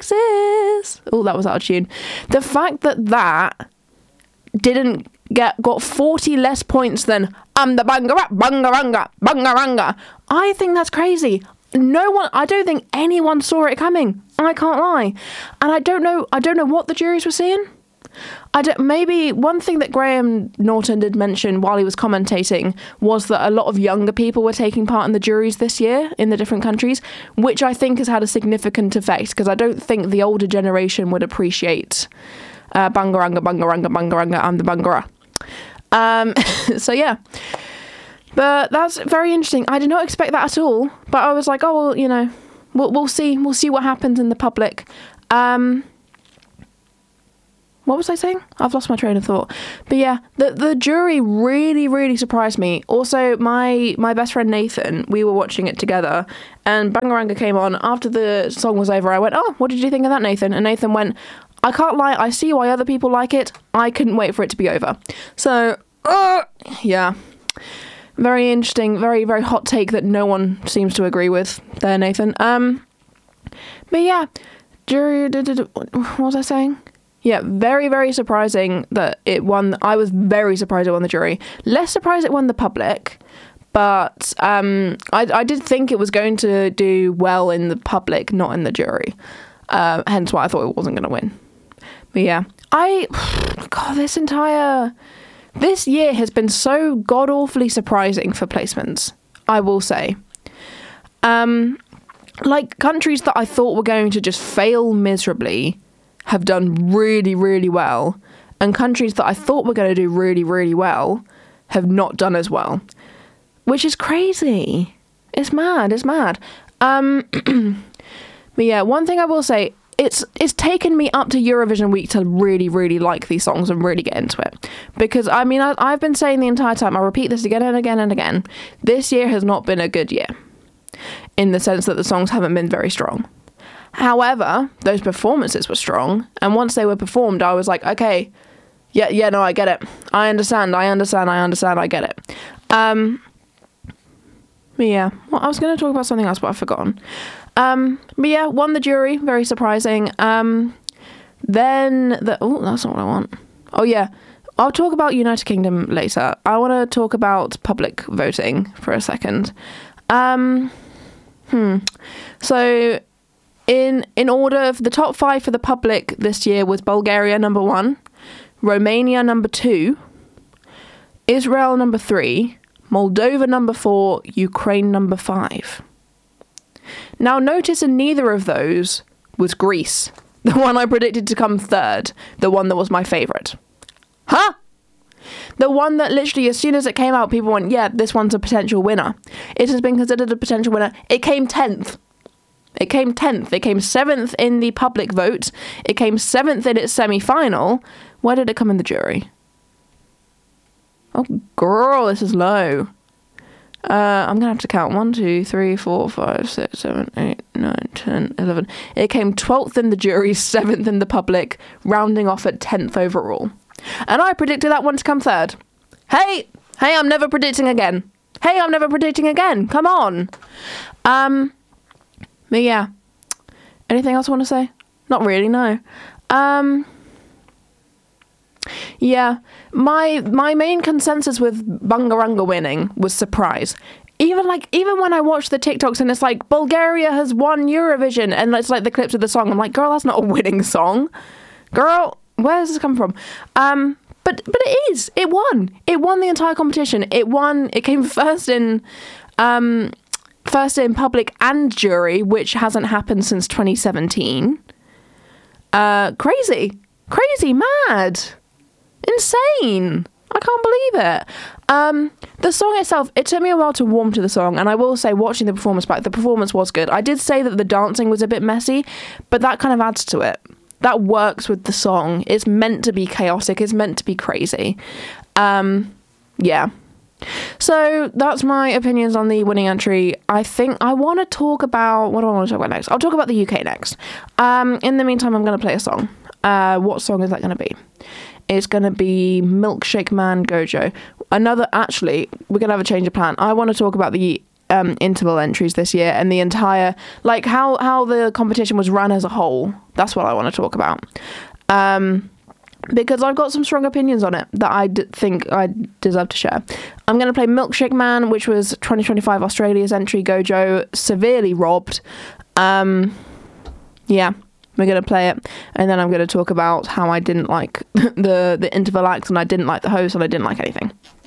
Alexis. Oh, that was out of tune. The fact that didn't got 40 less points than I'm the bangaranga. I think that's crazy. I don't think anyone saw it coming. I can't lie. And I don't know what the juries were seeing. Maybe one thing that Graham Norton did mention while he was commentating was that a lot of younger people were taking part in the juries this year in the different countries, which I think has had a significant effect, because I don't think the older generation would appreciate bangaranga, I'm the bangara. So yeah. But that's very interesting. I did not expect that at all. But I was like, oh, well, we'll see. We'll see what happens in the public. What was I saying? I've lost my train of thought. But yeah, the jury really, really surprised me. Also, my best friend Nathan, we were watching it together, and Bangaranga came on. After the song was over, I went, oh, what did you think of that, Nathan? And Nathan went, I can't lie, I see why other people like it. I couldn't wait for it to be over. So, yeah. Very interesting, very, very hot take that no one seems to agree with there, Nathan. But yeah, jury, what was I saying? Yeah, very, very surprising that it won. I was very surprised it won the jury. Less surprised it won the public, but I did think it was going to do well in the public, not in the jury. Hence why I thought it wasn't going to win. But yeah, this year has been so god-awfully surprising for placements, I will say. Like, countries that I thought were going to just fail miserably have done really, really well. And countries that I thought were going to do really, really well have not done as well. Which is crazy. It's mad. But yeah, one thing I will say, it's taken me up to Eurovision week to really, really like these songs and really get into it. Because, I mean, I've been saying the entire time, I'll repeat this again and again and again, this year has not been a good year, in the sense that the songs haven't been very strong. However, those performances were strong, and once they were performed, I was like, okay, no, I get it. I understand, I get it. But yeah, well, I was going to talk about something else, but I've forgotten. But yeah, won the jury, very surprising. Then that's not what I want. Oh yeah, I'll talk about United Kingdom later. I want to talk about public voting for a second. So in order, the top 5 for the public this year was Bulgaria number 1, Romania number 2, Israel number 3, Moldova number 4, Ukraine number 5. Now notice in neither of those was Greece, the one I predicted to come third, the one that was my favourite. Huh? The one that literally, as soon as it came out, people went, yeah, this one's a potential winner. It has been considered a potential winner. It came 10th. It came 7th in the public vote. It came 7th in its semi-final. Where did it come in the jury? Oh, girl, this is low. I'm going to have to count. 1, 2, 3, 4, 5, 6, 7, 8, 9, 10, 11. It came 12th in the jury, 7th in the public, rounding off at 10th overall. And I predicted that one to come third. Hey, I'm never predicting again. Come on. But yeah. Anything else I want to say? Not really, no. Yeah, my main consensus with Bangaranga winning was surprise. Even when I watch the TikToks and it's like, Bulgaria has won Eurovision, and it's like the clips of the song, I'm like, girl, that's not a winning song. Girl, where does this come from? But it is. It won. It won the entire competition. It came first in public and jury, which hasn't happened since 2017. Crazy, mad. Insane. I can't believe it. The song itself, it took me a while to warm to the song, and I will say, watching the performance back, the performance was good. I did say that the dancing was a bit messy, but that kind of adds to it. That works with the song. It's meant to be chaotic. It's meant to be crazy. Yeah. So that's my opinions on the winning entry. I think I want to talk about... What do I want to talk about next? I'll talk about the UK next. In the meantime, I'm going to play a song. What song is that going to be? It's going to be Milkshake Man Gojo. Actually, we're going to have a change of plan. I want to talk about the interval entries this year, and the entire, like, how the competition was run as a whole. That's what I want to talk about. Because I've got some strong opinions on it that I think I deserve to share. I'm going to play Milkshake Man, which was 2025 Australia's entry. Gojo severely robbed. Yeah, we're going to play it. And then I'm going to talk about how I didn't like the interval acts, and I didn't like the host, and I didn't like anything.